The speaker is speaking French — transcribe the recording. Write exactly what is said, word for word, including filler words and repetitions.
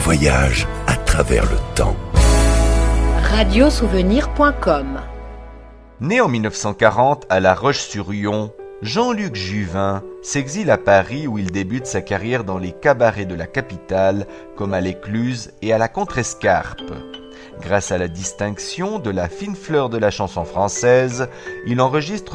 voyage à travers le temps. radiosouvenir point com. Né en mille neuf cent quarante à La Roche-sur-Yon, Jean-Luc Juvin s'exile à Paris où il débute sa carrière dans les cabarets de la capitale comme à l'Écluse et à la Contrescarpe. Grâce à la distinction de la fine fleur de la chanson française, il enregistre